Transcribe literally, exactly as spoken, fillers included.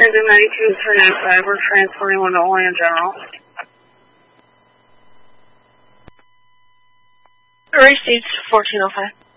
Landon ninety-two three oh five. We're transporting one to Orient General. Received fourteen oh five.